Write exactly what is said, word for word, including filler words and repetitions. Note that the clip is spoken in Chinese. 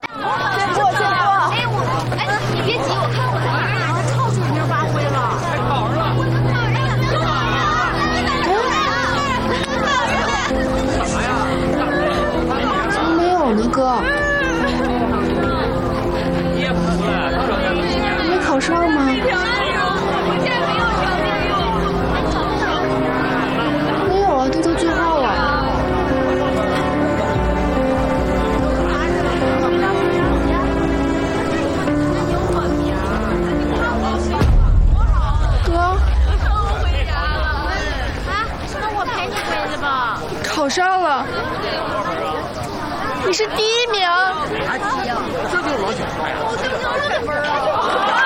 先过，先过。 哎，我，哎，你别急，我看我的啊，超水平发挥了，太好了！ 怎么没有呢，哥？没考上吗？没有啊，都到最后了。考上了，你是第一名。 这就是我选的呀。